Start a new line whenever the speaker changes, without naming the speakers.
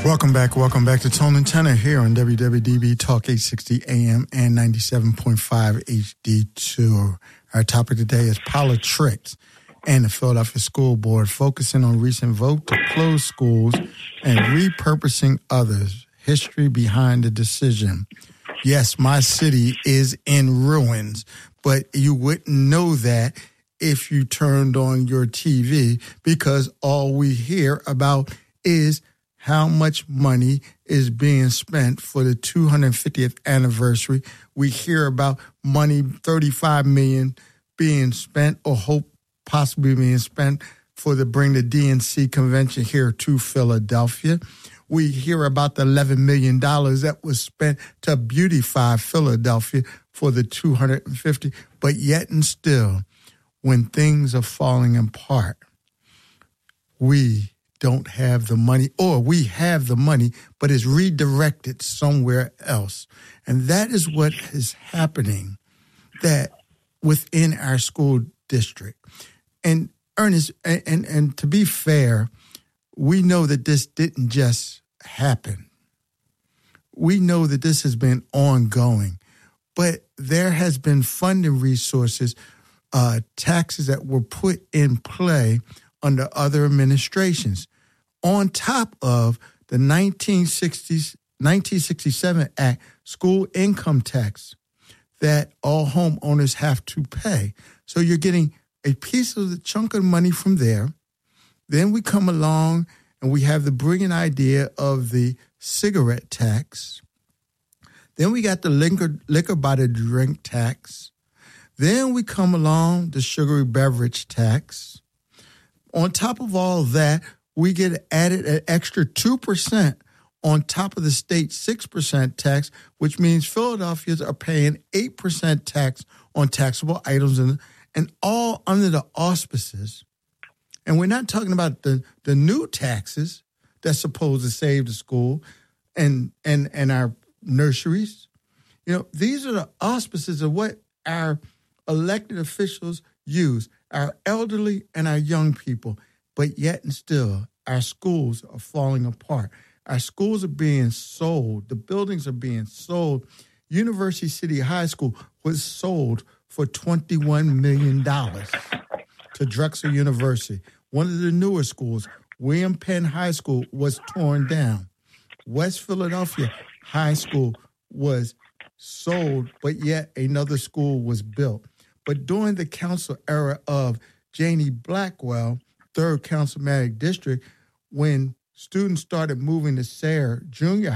Welcome back to Tone and Tenor here on WWDB Talk 860 AM and 97.5 HD2. Our topic today is politics and the Philadelphia School Board focusing on recent vote to close schools and repurposing others. History behind the decision. Yes, my city is in ruins, but you wouldn't know that if you turned on your TV because all we hear about is how much money is being spent for the 250th anniversary. We hear about money, $35 million being spent or hope possibly being spent for the Bring the DNC convention here to Philadelphia. We hear about the $11 million that was spent to beautify Philadelphia for the 250, but yet and still, when things are falling apart, we don't have the money, or we have the money, but it's redirected somewhere else. And that is what is happening that within our school district. And Ernest, and to be fair, we know that this didn't just happen. We know that this has been ongoing, but there has been funding resources, taxes that were put in play under other administrations. On top of the 1967 Act school income tax that all homeowners have to pay. So you're getting a piece of the chunk of money from there. Then we come along and we have the brilliant idea of the cigarette tax. Then we got the liquor by the drink tax. Then we come along the sugary beverage tax. On top of all that, we get added an extra 2% on top of the state 6% tax, which means Philadelphians are paying 8% tax on taxable items and all under the auspices. And we're not talking about the new taxes that's supposed to save the school and our nurseries. You know, these are the auspices of what our elected officials use, our elderly and our young people. But yet and still, our schools are falling apart. Our schools are being sold. The buildings are being sold. University City High School was sold for $21 million to Drexel University. One of the newer schools, William Penn High School, was torn down. West Philadelphia High School was sold, but yet another school was built. But during the council era of Janie Blackwell, 3rd Councilmanic District, when students started moving to Sayre Junior